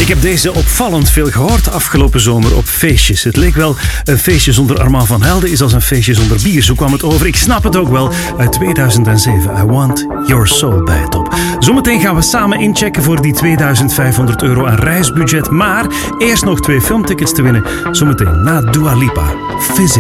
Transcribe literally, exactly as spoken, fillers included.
Ik heb deze opvallend veel gehoord afgelopen zomer op feestjes. Het leek wel een feestje zonder Armand van Helden is als een feestje zonder bier. Zo kwam het over. Ik snap het ook wel. Uit tweeduizend zeven. I Want Your Soul bij het top. Zometeen gaan we samen inchecken voor die tweeduizend vijfhonderd euro aan reisbudget. Maar eerst nog twee filmtickets te winnen. Zometeen na Dua Lipa. Physics.